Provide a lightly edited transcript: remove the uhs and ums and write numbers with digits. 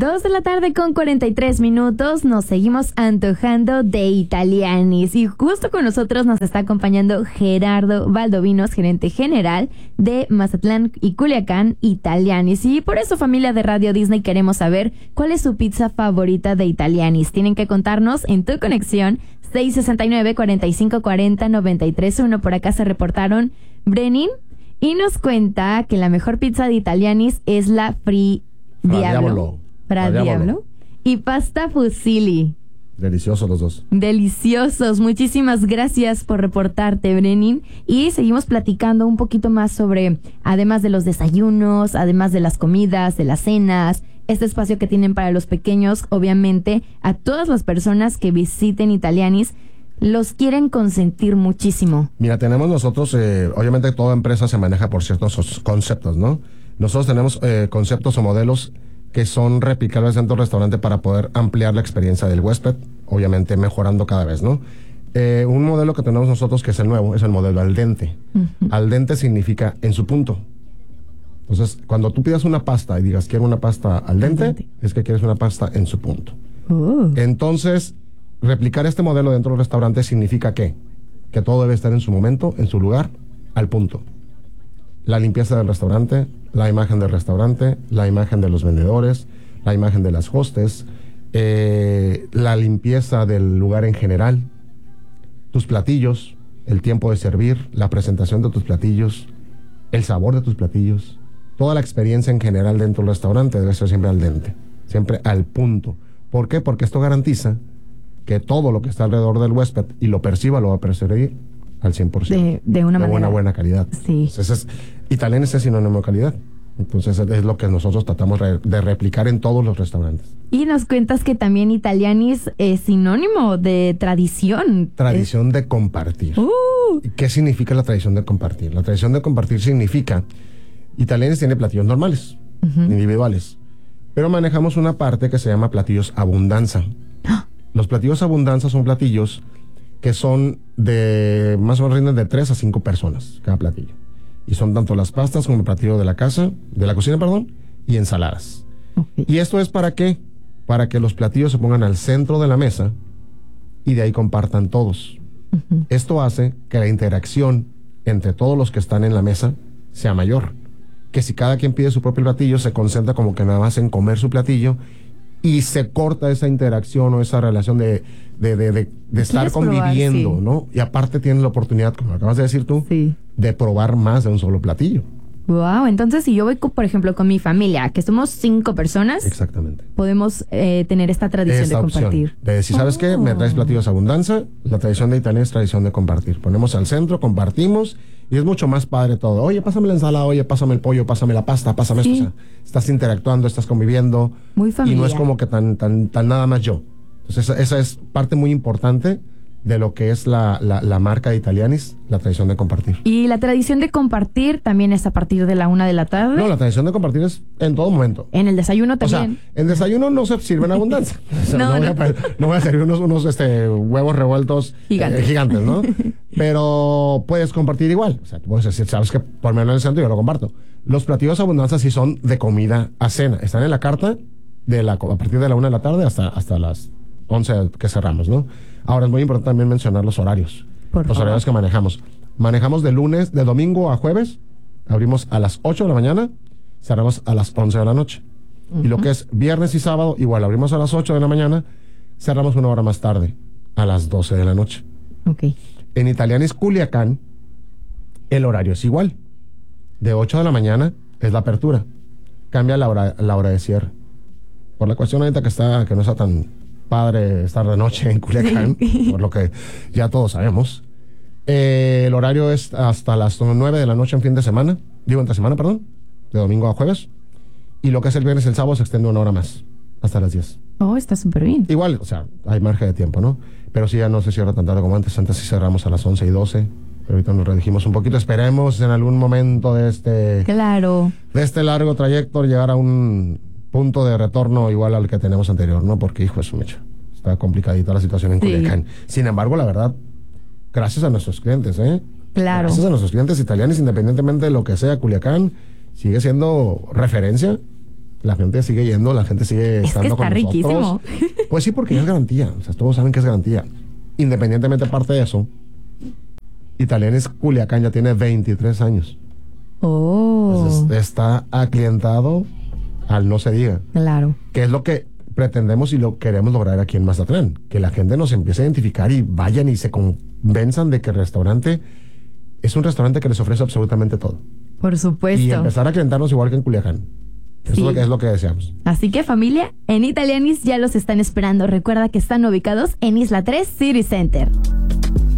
2:43 p.m. Nos seguimos antojando de Italianis. Y justo con nosotros nos está acompañando Gerardo Valdovinos, gerente general de Mazatlán y Culiacán Italianis. Y por eso, familia de Radio Disney, queremos saber cuál es su pizza favorita de Italianis. Tienen que contarnos en tu conexión 669-4540-931. Por acá se reportaron Brenin y nos cuenta que la mejor pizza de Italianis es la Diablo. Fra Diablo. Y pasta fusilli. Deliciosos los dos. Deliciosos. Muchísimas gracias por reportarte, Brenin. Y seguimos platicando un poquito más sobre, además de los desayunos, además de las comidas, de las cenas, este espacio que tienen para los pequeños. Obviamente, a todas las personas que visiten Italianis, los quieren consentir muchísimo. Mira, tenemos nosotros, obviamente toda empresa se maneja por ciertos conceptos, ¿no? Nosotros tenemos conceptos o modelos que son replicables dentro del restaurante para poder ampliar la experiencia del huésped, obviamente mejorando cada vez, ¿no? Un modelo que tenemos nosotros que es el nuevo, es el modelo al dente. Uh-huh. Al dente significa en su punto. Entonces, cuando tú pidas una pasta y digas quiero una pasta al dente, es que quieres una pasta en su punto. Entonces, replicar este modelo dentro del restaurante significa que todo debe estar en su momento, en su lugar, al punto. La limpieza del restaurante, la imagen del restaurante, la imagen de los vendedores, la imagen de las hostes, la limpieza del lugar en general, tus platillos, el tiempo de servir, la presentación de tus platillos, el sabor de tus platillos, toda la experiencia en general dentro del restaurante debe ser siempre al dente, siempre al punto. ¿Por qué? Porque esto garantiza que todo lo que está alrededor del huésped y lo perciba, lo va a percibir al 100%. De una manera. Buena calidad. Sí. Entonces, Italianis es sinónimo de calidad. Entonces, es lo que nosotros tratamos de replicar en todos los restaurantes. Y nos cuentas que también Italianis es sinónimo de tradición. Tradición de compartir. ¿Qué significa la tradición de compartir? La tradición de compartir significa, Italianis tiene platillos normales, individuales, pero manejamos una parte que se llama platillos abundanza. Los platillos abundanza son platillos que son de más o menos rinden de 3 a 5 personas cada platillo. Y son tanto las pastas como el platillo de la cocina, y ensaladas. Okay. ¿Y esto es para qué? Para que los platillos se pongan al centro de la mesa y de ahí compartan todos. Esto hace que la interacción entre todos los que están en la mesa sea mayor. Que si cada quien pide su propio platillo, se concentra como que nada más en comer su platillo y se corta esa interacción o esa relación de estar conviviendo, probar, sí, ¿no? Y aparte tienes la oportunidad, como acabas de decir tú, sí, de probar más de un solo platillo. Wow, entonces si yo voy, por ejemplo, con mi familia, que somos 5 personas, exactamente, podemos tener esta tradición de compartir. De decir, ¿sabes qué? Me traes platillos abundanza, la tradición de Italia es tradición de compartir. Ponemos al centro, compartimos, y es mucho más padre todo. Oye, pásame la ensalada, oye, pásame el pollo, pásame la pasta, pásame esto. O sea, estás interactuando, estás conviviendo. Muy familiar. Y no es como que tan nada más yo. Entonces esa es parte muy importante de lo que es la marca de Italianis, la tradición de compartir. ¿Y la tradición de compartir también es a partir de la 1 de la tarde? No, la tradición de compartir es en todo momento. ¿En el desayuno también? O sea, en desayuno no se sirve en abundancia. O sea, no voy a servir unos huevos revueltos gigantes, ¿no? Pero puedes compartir igual. O sea, tú puedes decir, sabes que por menos en el centro yo lo comparto. Los platillos abundanza sí son de comida a cena. Están en la carta a partir de la 1 de la tarde hasta las 11 que cerramos, ¿no? Ahora es muy importante también mencionar los horarios. Los horarios que manejamos. Manejamos de domingo a jueves. Abrimos a las 8 de la mañana, cerramos a las 11 de la noche. Y lo que es viernes y sábado, igual, abrimos a las 8 de la mañana, cerramos 1 hora más tarde, a las 12 de la noche. Okay. En Italianis Culiacán, el horario es igual. De 8 de la mañana es la apertura. Cambia la hora de cierre. Por la cuestión ahorita que no está tan padre estar de noche en Culiacán, sí, por lo que ya todos sabemos. El horario es hasta las 9 de la noche en fin de semana, entre semana, perdón, de domingo a jueves. Y lo que es el viernes y el sábado se extiende 1 hora más, hasta las 10. Oh, está súper bien. Igual, o sea, hay margen de tiempo, ¿no? Pero sí, ya no se cierra tan tarde como antes. Antes sí cerramos a las 11 y 12. Pero ahorita nos redigimos un poquito. Esperemos en algún momento de este largo trayecto llegar a un punto de retorno igual al que tenemos anterior, ¿no? Porque, hijo de su mecha, está complicadita la situación en Culiacán. Sin embargo, la verdad, gracias a nuestros clientes, Claro. Gracias a nuestros clientes italianos, independientemente de lo que sea, Culiacán sigue siendo referencia la gente sigue yendo, la gente sigue Es que estando está con nosotros. riquísimo. Pues sí, porque es garantía. O sea, todos saben que es garantía. Independientemente parte de eso, Italianis Culiacán ya tiene 23 años. Oh, Entonces, está aclientado al no se diga. claro. Que es lo que pretendemos y lo queremos lograr aquí en Mazatlán. Que la gente nos empiece a identificar y vayan y se convenzan de que el restaurante es un restaurante que les ofrece absolutamente todo. Por Y supuesto. empezar a clientarnos igual que en Culiacán. Eso Sí. es lo que deseamos. Así que familia, en Italianis ya los están esperando. Recuerda que están ubicados en Isla 3 City Center.